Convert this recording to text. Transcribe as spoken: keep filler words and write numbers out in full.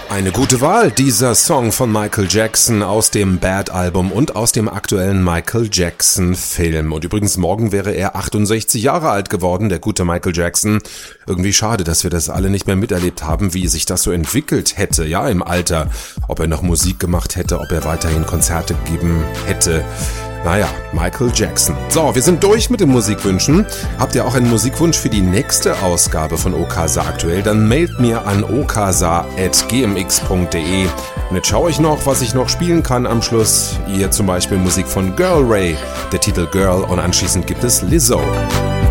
Eine gute Wahl, dieser Song von Michael Jackson aus dem Bad-Album und aus dem aktuellen Michael Jackson-Film. Und übrigens, morgen wäre er achtundsechzig Jahre alt geworden, der gute Michael Jackson. Irgendwie schade, dass wir das alle nicht mehr miterlebt haben, wie sich das so entwickelt hätte, ja, im Alter. Ob er noch Musik gemacht hätte, ob er weiterhin Konzerte gegeben hätte. Naja, Michael Jackson. So, wir sind durch mit den Musikwünschen. Habt ihr auch einen Musikwunsch für die nächste Ausgabe von Okasa aktuell? Dann mailt mir an okasa at g m x punkt d e. Und jetzt schaue ich noch, was ich noch spielen kann am Schluss. Hier zum Beispiel Musik von Girl Ray, der Titel Girl, und anschließend gibt es Lizzo.